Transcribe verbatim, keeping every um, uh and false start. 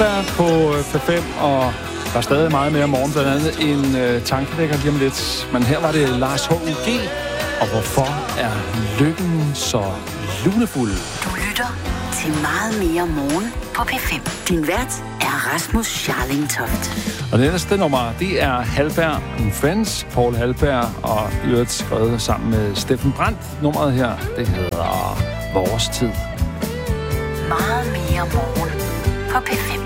Halsberg på P fem, og der er stadig meget mere morgen, blandt andet en øh, tankevækker lige om lidt. Men her var det Lars H U G, og hvorfor er lykken så lunefuld? Du lytter til meget mere morgen på P fem. Din vært er Rasmus Scharling Toft. Og det næste nummer, det er Halberg and Friends, Paul Halberg, og i øvrigt skrevet sammen med Steffen Brandt. Nummeret her, det hedder Vores Tid. Meget mere morgen på P fem.